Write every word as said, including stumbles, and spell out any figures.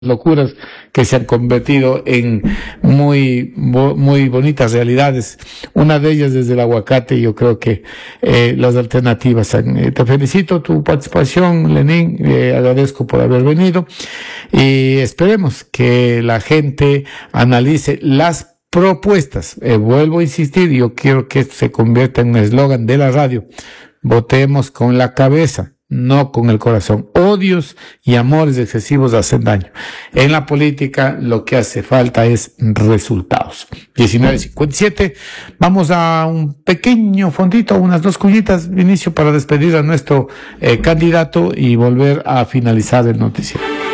locuras que se han convertido en muy muy bonitas realidades. Una de ellas desde el aguacate. Yo creo que eh, las alternativas han, eh, te felicito tu participación, Lenín, eh, agradezco por haber venido y esperemos que la gente analice las propuestas. Eh, vuelvo a insistir, yo quiero que esto se convierta en un eslogan de la radio: votemos con la cabeza, no con el corazón. Odios y amores excesivos hacen daño. En la política lo que hace falta es resultados. diecinueve cincuenta y siete. Vamos a un pequeño fondito, unas dos cuñitas, Vinicio, para despedir a nuestro eh, candidato y volver a finalizar el noticiero.